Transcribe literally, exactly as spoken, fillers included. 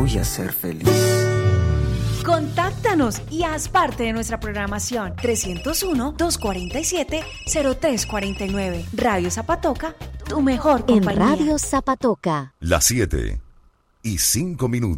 voy a ser feliz. Contáctanos y haz parte de nuestra programación. trescientos uno, doscientos cuarenta y siete, cero tres cuarenta y nueve. Radio Zapatoca, tu mejor compañía. En Radio Zapatoca. Las siete y cinco minutos.